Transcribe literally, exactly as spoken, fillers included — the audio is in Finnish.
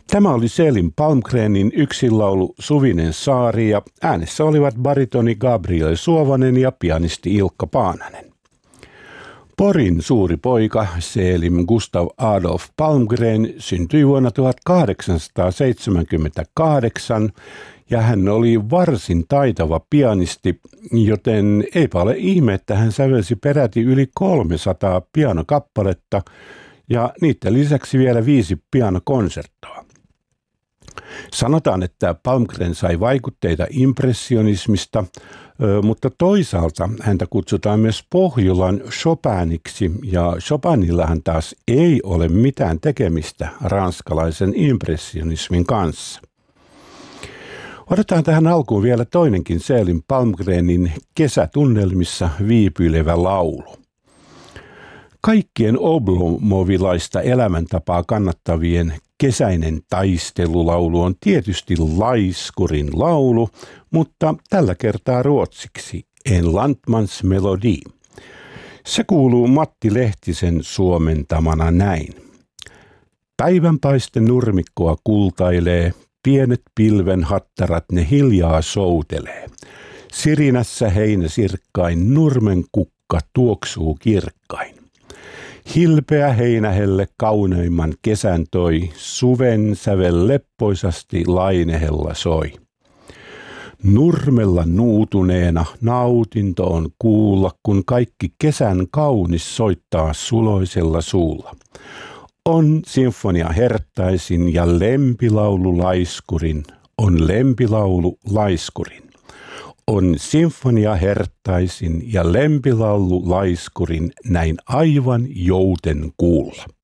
Tämä oli Selim Palmgrenin yksinlaulu Suvinen saari ja äänessä olivat baritoni Gabriel Suovanen ja pianisti Ilkka Paananen. Porin suuri poika Selim Gustav Adolf Palmgren syntyi vuonna tuhatkahdeksansataaseitsemänkymmentäkahdeksan ja hän oli varsin taitava pianisti, joten eipä ole ihme, että hän sävelsi peräti yli kolmesataa pianokappaletta ja niiden lisäksi vielä viisi pianokonserttoa. Sanotaan, että Palmgren sai vaikutteita impressionismista, mutta toisaalta häntä kutsutaan myös Pohjolan Chopiniksi ja Chopinillahan taas ei ole mitään tekemistä ranskalaisen impressionismin kanssa. Otetaan tähän alkuun vielä toinenkin Selim Palmgrenin kesätunnelmissa viipylevä laulu. Kaikkien oblomovilaista elämäntapaa kannattavien kesäinen taistelulaulu on tietysti laiskurin laulu, mutta tällä kertaa ruotsiksi En Lantmans melodi. Se kuuluu Matti Lehtisen suomentamana näin. Päivänpaiste nurmikkoa kultailee, pienet pilven hattarat ne hiljaa soutelee. Sirinässä heinäsirkkain nurmen kukka tuoksuu kirkkain. Hilpeä heinähelle kauneimman kesän toi, suven sävel leppoisasti lainehella soi. Nurmella nuutuneena nautinto on kuulla, kun kaikki kesän kaunis soittaa suloisella suulla. On sinfonia herttaisin ja lempilaulu laiskurin, on lempilaulu laiskurin. On sinfonia herttaisin ja lempilaulu laiskurin näin aivan jouten kuulla.